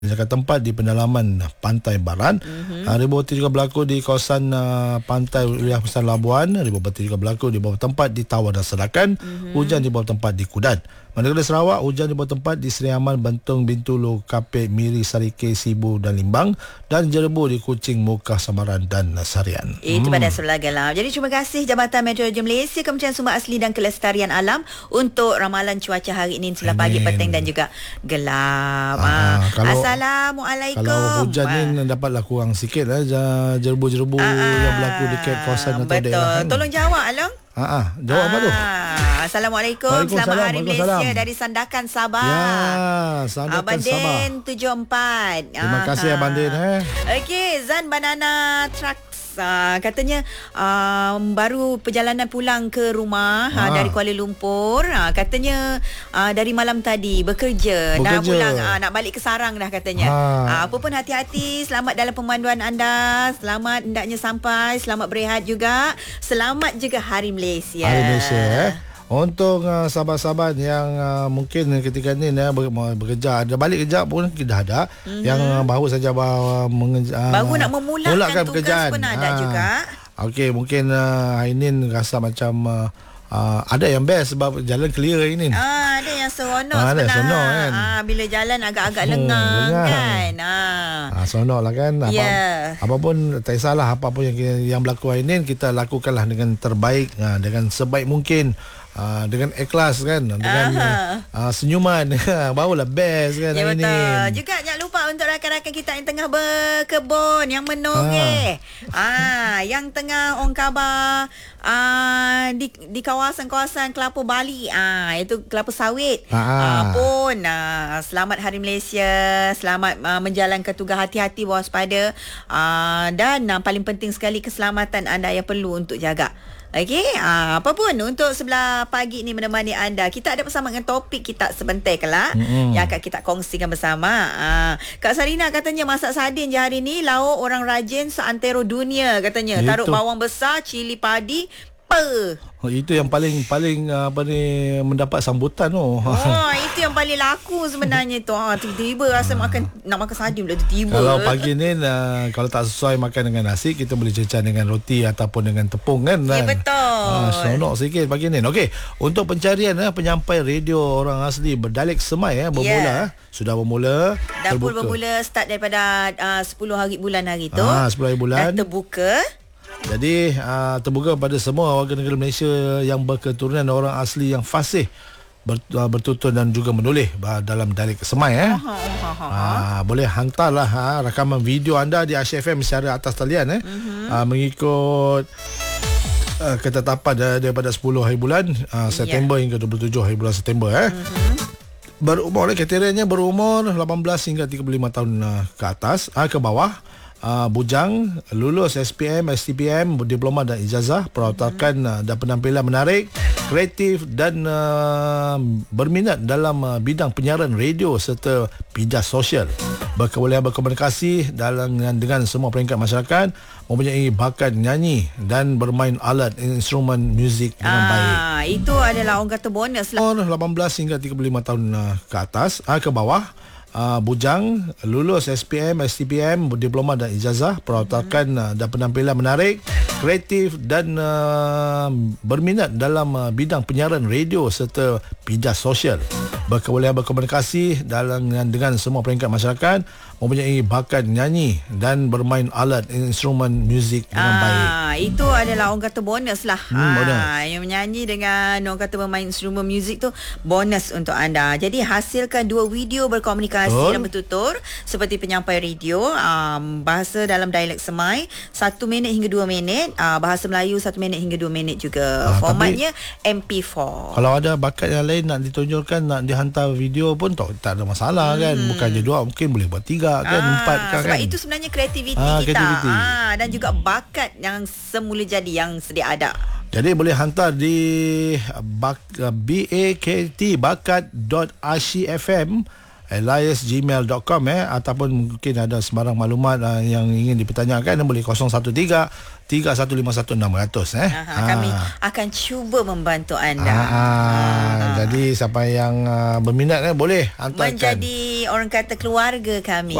Jaga tempat di pendalaman pantai barat. Ribuan banjir juga berlaku di kawasan pantai wilayah Besar Labuan. Ribuan banjir juga berlaku di beberapa tempat di Tawau dan Serakan. Hujan di beberapa tempat di Kudan. Manakala Sarawak, hujan di beberapa tempat di Seri Aman, Bentong, Bintulu, Kapit, Miri, Sarike, Sibu dan Limbang, dan Jerebu di Kuching, Mukah, Samaran dan Sarian. Itu pada sebelah Gelap. Jadi terima kasih Jabatan Meteorologi Malaysia, Kementerian Sumber Asli dan Kelestarian Alam untuk ramalan cuaca hari ini sebelah pagi, petang dan juga gelap. Assalamualaikum. Kalau hujan ni dapatlah kurang sikit lah jerebu-jerebu yang berlaku dekat kawasan atau daerah. Betul. Tolong jawab Along. Jawab apa tu? Assalamualaikum. Selamat Hari Malaysia dari Sandakan Sabah. Ya, Sandakan Sabah. Abang Din 74. Terima kasih Abang Din. Okey, Zan Banana Trucks katanya baru perjalanan pulang ke rumah dari Kuala Lumpur. Katanya dari malam tadi bekerja. Nak pulang, nak balik ke sarang dah katanya. Apa pun hati-hati, selamat dalam pemanduan anda, selamat hendaknya sampai, selamat berehat juga, selamat juga Hari Malaysia. Hari Malaysia. Untuk sahabat-sahabat yang mungkin ketika ni bekerja, ada balik kerja pun dah ada, yang baru saja baru nak memulakan tugas pekerjaan pun ada juga. Okey, mungkin hari ni rasa macam ada yang best sebab jalan clear hari ni. Ada yang seronok sebenarnya. Ada seronok kan. Bila jalan agak-agak lengang kan. Seronok lah kan. Apa pun tak kisahlah, apa pun yang berlaku hari ni kita lakukanlah dengan terbaik, dengan sebaik mungkin. Dengan ikhlas kan, dengan senyuman. Barulah best kan hari ni. Juga jangan lupa untuk rakan-rakan kita yang tengah berkebun, yang menoreh, yang tengah orang khabar di kawasan-kawasan kelapa Bali, itu kelapa sawit pun selamat Hari Malaysia, selamat menjalankan tugas, hati-hati, waspada, dan paling penting sekali keselamatan anda yang perlu untuk jaga. Okey, apa pun untuk sebelah pagi ni menemani anda. Kita ada bersama dengan topik kita sebentar kelak yang akan kita kongsikan bersama. Kak Sarina katanya masak sardin je hari ni, lauk orang rajin seantero dunia katanya. Taruh bawang besar, cili padi, itu yang paling mendapat sambutan tu. Itu yang paling laku sebenarnya tu. Tiba-tiba rasa nak makan sardin pula tiba. Kalau pagi ni kalau tak sesuai makan dengan nasi, kita boleh cecah dengan roti ataupun dengan tepung kan. Ya, betul. Seronok sikit pagi ni. Okey, untuk pencarian penyampai radio orang asli berdalek semai bermula sudah bermula. Dapur bermula start daripada 10 hari bulan hari tu. 10 hari bulan. Dah terbuka. Jadi terbuka pada semua warga negara Malaysia yang berketurunan orang asli yang fasih bertutur dan juga menulis dalam dialek Semai. Boleh hantarlah rakaman video anda di Asyik FM secara atas talian mengikut ketetapan daripada 10 hari bulan September hingga 27 hari bulan September. Berumur, kriterianya berumur 18 hingga 35 tahun ke atas, ke bawah. Bujang, lulus SPM, STPM, diploma dan ijazah, perwatakan dan penampilan menarik, kreatif dan berminat dalam bidang penyiaran radio serta pijak sosial. Berkebolehan berkomunikasi dengan semua peringkat masyarakat, mempunyai bakat nyanyi dan bermain alat instrumen muzik dengan baik. Itu adalah orang kata bonus lah. 18 hingga 35 tahun ke atas, ke bawah. Bujang, lulus SPM, STPM, diploma dan ijazah, perwatakan dan penampilan menarik, kreatif dan berminat dalam bidang penyiaran radio serta pijak sosial. Berkebolehan berkomunikasi dengan semua peringkat masyarakat, mempunyai bakat nyanyi dan bermain alat instrumen muzik dengan baik. Itu adalah orang kata bonus lah. Bonus. Yang menyanyi dengan orang kata bermain instrumen muzik tu bonus untuk anda. Jadi hasilkan 2 video berkomunikasi dan bertutur seperti penyampai radio, bahasa dalam dialek Semai 1 minit hingga 2 minit, bahasa Melayu 1 minit hingga 2 minit juga. Formatnya MP4. Kalau ada bakat yang lain nak ditunjukkan, nak dihantar video pun tak ada masalah kan. Bukannya 2, mungkin boleh buat 3 kan, 4 kan. Sebab itu sebenarnya kreativiti kita. Dan juga bakat yang semula jadi, yang sedia ada. Jadi boleh hantar di BAKT bakat.asyifm elias@gmail.com ataupun mungkin ada sebarang maklumat yang ingin dipertanyakan, boleh 013-3151-600 Kami akan cuba membantu anda. Jadi siapa yang berminat boleh hantarkan menjadi orang kata keluarga kami.